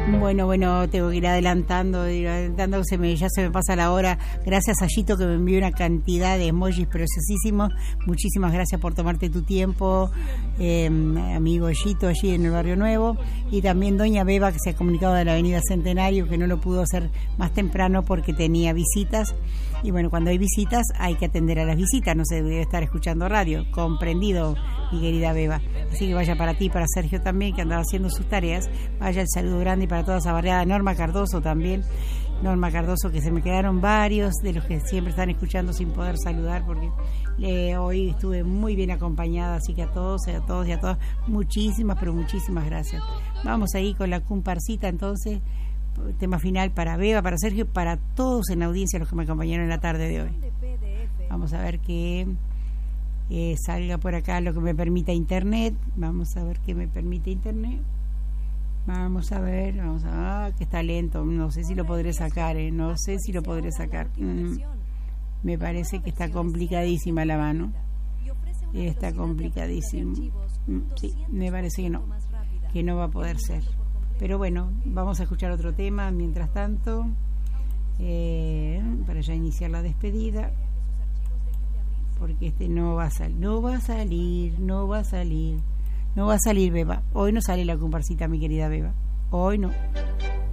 Bueno, tengo que ir adelantando, ya se me pasa la hora. Gracias a Yito que me envió una cantidad de emojis preciosísimos. Muchísimas gracias por tomarte tu tiempo, amigo Yito, allí en el Barrio Nuevo. Y también doña Beba, que se ha comunicado de la Avenida Centenario, que no lo pudo hacer más temprano porque tenía visitas. Y bueno, cuando hay visitas hay que atender a las visitas, no se debe estar escuchando radio. Comprendido, mi querida Beba. Así que vaya para ti, para Sergio también, que andaba haciendo sus tareas. Vaya el saludo grande y para toda esa barriada. Norma Cardoso también. Norma Cardoso, que se me quedaron varios de los que siempre están escuchando sin poder saludar, porque hoy estuve muy bien acompañada. Así que a todos y a todas, muchísimas, pero muchísimas gracias. Vamos ahí con la comparsita entonces. Tema final para Beba, para Sergio, para todos en la audiencia, los que me acompañaron en la tarde de hoy. Vamos a ver que salga por acá lo que me permita internet. Vamos a ver qué me permite internet. Vamos a ver, que está lento. No sé si lo podré sacar, me parece que está complicadísima la mano. Está complicadísimo. Sí, me parece que no va a poder ser. Pero bueno, vamos a escuchar otro tema mientras tanto, para ya iniciar la despedida, porque este no va a salir, Beba. Hoy no sale la comparsita, mi querida Beba. Hoy no.